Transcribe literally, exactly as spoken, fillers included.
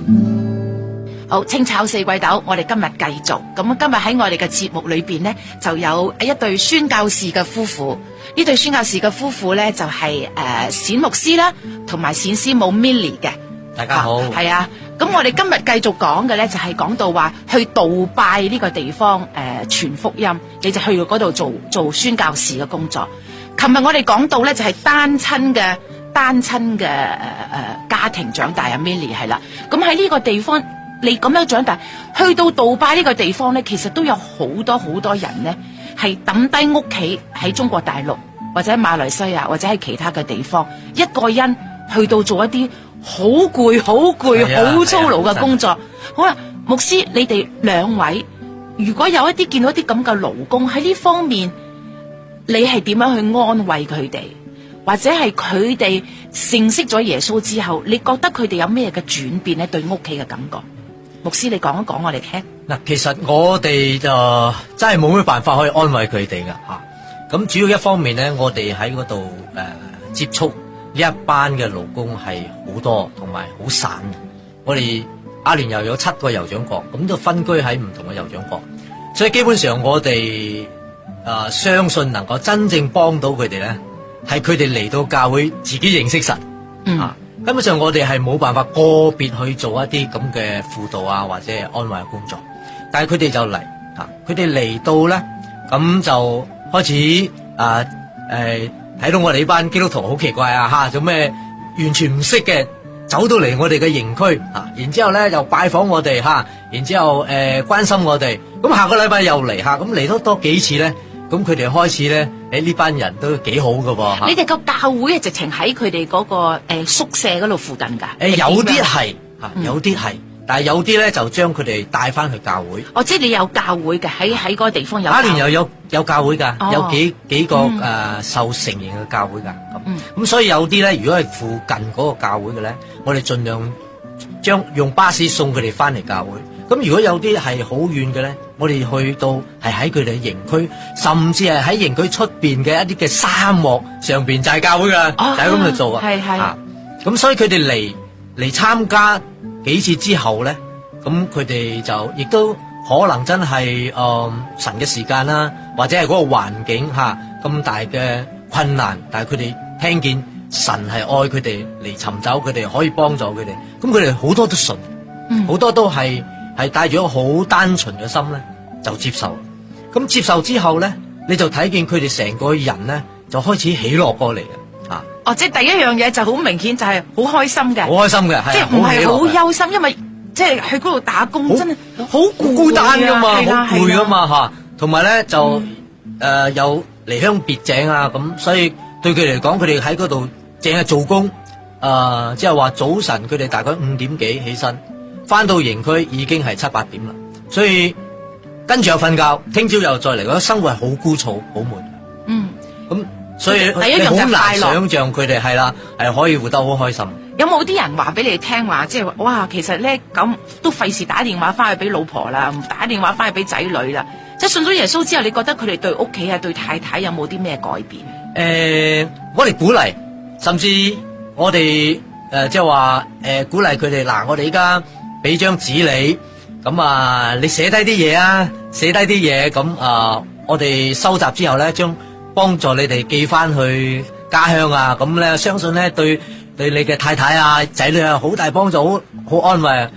好，清炒四季豆，我哋今日繼續。咁今日喺我哋嘅節目裏邊呢，就有一對宣教士嘅夫婦。呢對宣教士嘅夫婦呢，就係誒冼牧師啦，同埋冼師母 Milly 嘅。 大家好。 係啊，咁我哋今日繼續講嘅呢，就係講到話去杜拜呢個地方誒傳福音，你就去到嗰度做做宣教士嘅工作。琴日我哋講到呢，就係單親嘅單親嘅誒誒家庭長大啊 Milly 係啦。咁喺呢個地方。你咁樣長大，去到杜拜呢個地方呢，其實都有好多好多人呢，係抌低屋企喺中國大陸或者馬來西亞或者喺其他嘅地方，一個人去到做一啲好攰、好攰、好粗勞嘅工作。好啦，牧師，你哋兩位，如果有一啲見到啲咁嘅勞工喺呢方面，你係點樣去安慰佢哋，或者係佢哋認識咗耶穌之後，你覺得佢哋有咩嘅轉變呢？對屋企嘅感覺？牧師，你講一講我哋聽。 嗱，其實我哋就真係冇咩辦法可以安慰佢哋噶吓。咁主要一方面咧，我哋喺嗰度誒接觸呢一班嘅勞工係好多，同埋好散嘅。我哋阿聯酋有七個酋長國，咁都分居喺唔同嘅酋長國，所以基本上我哋誒、呃、相信能夠真正幫到佢哋咧，係佢哋嚟到教會自己認識神。嗯。啊根本上我哋係冇辦法個別去做一啲咁嘅輔導啊，或者係安慰嘅工作，但係佢哋就嚟啊，佢哋嚟到咧，咁就開始啊誒睇到我哋呢班基督徒好奇怪啊吓，做咩完全唔識嘅走到嚟我哋嘅營區啊，然之後咧又拜訪我哋吓，然之後誒、呃、關心我哋，咁下個禮拜又嚟吓，咁嚟多多幾次咧。咁佢哋開始咧，誒呢班人都幾好噶噃。 你哋個教會係直情喺佢哋嗰個誒、呃、宿舍嗰度附近噶？誒、 呃、有啲係吓，有啲係，但係有啲咧就將佢哋帶翻去教會。 哦，即係你有教會嘅，喺喺嗰個地方有。阿聯酋有有教會噶、哦，有幾幾個誒、 嗯呃、受承認嘅教會噶。咁咁、嗯、所以有啲咧，如果係附近嗰個教會嘅咧，我哋盡量將用巴士送佢哋翻嚟教會。咁如果有啲係好遠嘅咧，我哋去到係喺佢哋嘅營區，甚至係喺營區出邊嘅一啲嘅沙漠上邊就係教會噶、哦，就係咁去做啊。係係。啊，咁所以佢哋嚟嚟參加幾次之後咧，咁佢哋就亦都可能真係誒、呃、神嘅時間啦，或者係嗰個環境吓咁、啊、大嘅困難，但係佢哋聽見神係愛佢哋嚟尋找佢哋，可以幫助佢哋，咁佢哋好多都信，好、嗯、多都係。係帶住一個好單純嘅心咧，就接受。咁接受之後咧，你就睇見佢哋成個人咧，就開始喜樂過嚟嘅。啊， 哦，即係第一樣嘢就好明顯，就係好開心嘅。 好開心嘅，係即係唔係好憂心，因為即係去嗰度打工真係好孤單噶嘛，好攰噶嘛吓。同埋咧就誒、嗯呃、有離鄉別井啊，咁所以對佢嚟講，佢哋喺嗰度淨係做工。誒、呃，即係話早晨佢哋大概五點幾起身。翻到營區已經係七八點啦，所以跟住又瞓覺，聽朝又再嚟，覺得生活係好枯燥、好悶。嗯，咁所以你好難想象佢哋係啦，係可以活得好開心。 有冇啲人話俾你聽話，即係哇，其實咧咁都費事打電話翻去俾老婆啦，唔打電話翻去俾仔女啦。即係信咗耶穌之後，你覺得佢哋對屋企啊、對太太有冇啲咩改變？誒、 呃，我哋鼓勵，甚至我哋誒即係話誒鼓勵佢哋嗱，我哋依家。俾張紙你，咁啊，你寫低啲嘢啊，寫低啲嘢，咁啊，我哋收集之後咧，將幫助你哋寄翻去家鄉啊，咁咧，相信咧對對你嘅太太啊、仔女啊，好大幫助，好好安慰啊。